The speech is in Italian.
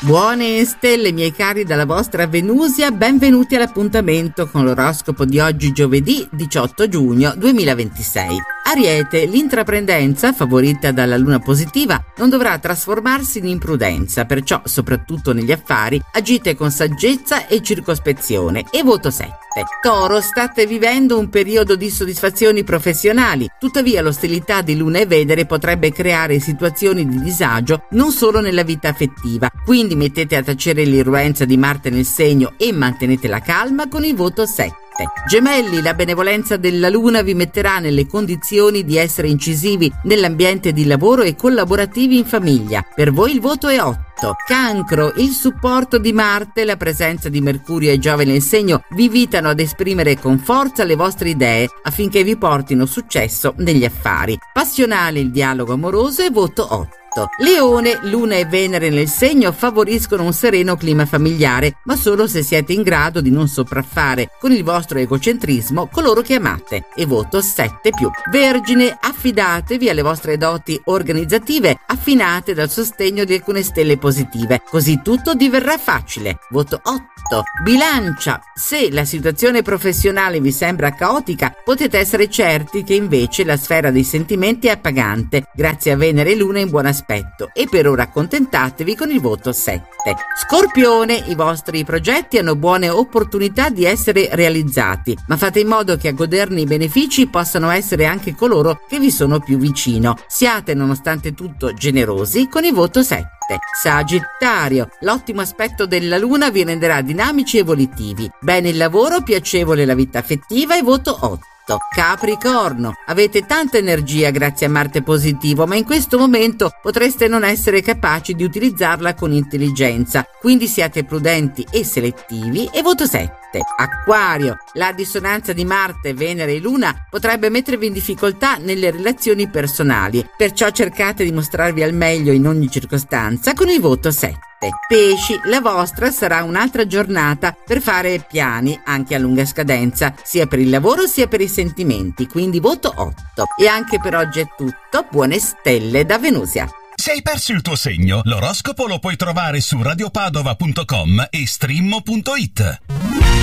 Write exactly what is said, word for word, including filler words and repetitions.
Buone stelle, miei cari, dalla vostra Venusia, benvenuti all'appuntamento con l'oroscopo di oggi, giovedì diciotto giugno duemilaventisei. Ariete, l'intraprendenza, favorita dalla luna positiva, non dovrà trasformarsi in imprudenza, perciò, soprattutto negli affari, agite con saggezza e circospezione. E voto sette. Toro, state vivendo un periodo di soddisfazioni professionali, tuttavia l'ostilità di Luna e Venere potrebbe creare situazioni di disagio non solo nella vita affettiva, quindi mettete a tacere l'irruenza di Marte nel segno e mantenete la calma con il voto sette. Gemelli, la benevolenza della Luna vi metterà nelle condizioni di essere incisivi nell'ambiente di lavoro e collaborativi in famiglia. Per voi il voto è otto. Cancro, il supporto di Marte, la presenza di Mercurio e Giove nel segno vi invitano ad esprimere con forza le vostre idee affinché vi portino successo negli affari. Passionale il dialogo amoroso e voto otto. Leone, Luna e Venere nel segno favoriscono un sereno clima familiare, ma solo se siete in grado di non sopraffare con il vostro egocentrismo coloro che amate. E voto sette più. Vergine, affidatevi alle vostre doti organizzative affinate dal sostegno di alcune stelle positive, così tutto diverrà facile. Voto otto. Bilancia, se la situazione professionale vi sembra caotica, potete essere certi che invece la sfera dei sentimenti è appagante, grazie a Venere e Luna in buona aspetto, e per ora accontentatevi con il voto sette. Scorpione, i vostri progetti hanno buone opportunità di essere realizzati, ma fate in modo che a goderne i benefici possano essere anche coloro che vi sono più vicino. Siate nonostante tutto generosi con il voto sette. Sagittario, l'ottimo aspetto della Luna vi renderà dinamici e volitivi. Bene il lavoro, piacevole la vita affettiva e voto otto. Capricorno, avete tanta energia grazie a Marte positivo, ma in questo momento potreste non essere capaci di utilizzarla con intelligenza, quindi siate prudenti e selettivi e voto sette. Acquario, la dissonanza di Marte, Venere e Luna potrebbe mettervi in difficoltà nelle relazioni personali, perciò cercate di mostrarvi al meglio in ogni circostanza con il voto sette. Pesci, la vostra sarà un'altra giornata per fare piani anche a lunga scadenza, sia per il lavoro sia per i sentimenti, quindi voto otto. E anche per oggi è tutto, buone stelle da Venusia. Se hai perso il tuo segno, l'oroscopo lo puoi trovare su radiopadova punto com e streammo punto it.